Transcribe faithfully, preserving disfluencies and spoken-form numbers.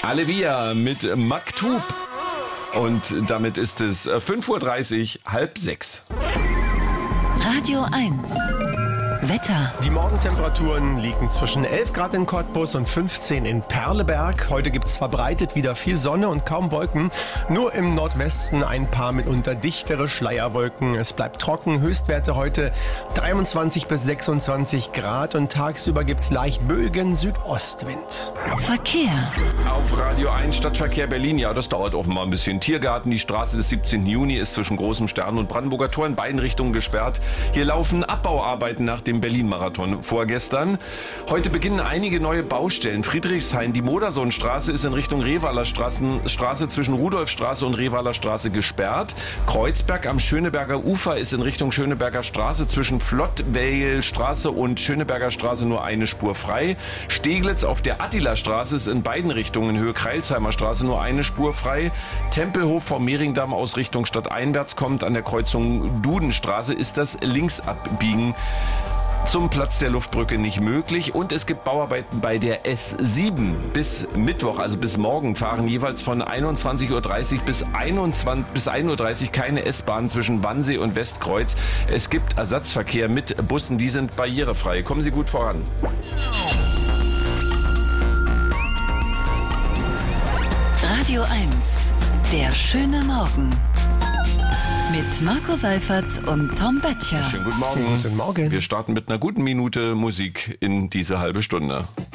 Alevia mit Maktub. Und damit ist es fünf Uhr dreißig, halb sechs. Radio eins. Wetter. Die Morgentemperaturen liegen zwischen elf Grad in Cottbus und fünfzehn in Perleberg. Heute gibt es verbreitet wieder viel Sonne und kaum Wolken. Nur im Nordwesten ein paar mitunter dichtere Schleierwolken. Es bleibt trocken. Höchstwerte heute dreiundzwanzig bis sechsundzwanzig Grad und tagsüber gibt es leicht böigen Südostwind. Verkehr. Auf Radio eins Stadtverkehr Berlin. Ja, das dauert offenbar ein bisschen. Tiergarten, die Straße des siebzehnten Juni ist zwischen Großem Stern und Brandenburger Tor in beiden Richtungen gesperrt. Hier laufen Abbauarbeiten nach dem Berlin-Marathon vorgestern. Heute beginnen einige neue Baustellen. Friedrichshain, die Modersohnstraße ist in Richtung Revaler Straße zwischen Rudolfstraße und Revaler Straße gesperrt. Kreuzberg am Schöneberger Ufer ist in Richtung Schöneberger Straße zwischen Flottweilstraße und Schöneberger Straße nur eine Spur frei. Steglitz auf der Attila-Straße ist in beiden Richtungen in Höhe Kreilsheimer Straße nur eine Spur frei. Tempelhof vom Mehringdamm aus Richtung Stadt einwärts kommt an der Kreuzung Dudenstraße ist das Linksabbiegen zum Platz der Luftbrücke nicht möglich und es gibt Bauarbeiten bei der S sieben. Bis Mittwoch, also bis morgen, fahren jeweils von einundzwanzig Uhr dreißig bis einundzwanzig bis ein Uhr dreißig keine S-Bahn zwischen Wannsee und Westkreuz. Es gibt Ersatzverkehr mit Bussen, die sind barrierefrei. Kommen Sie gut voran. Radio eins. Der schöne Morgen. Mit Marco Seifert und Tom Böttcher. Schönen guten Morgen. Guten Morgen. Wir starten mit einer guten Minute Musik in diese halbe Stunde.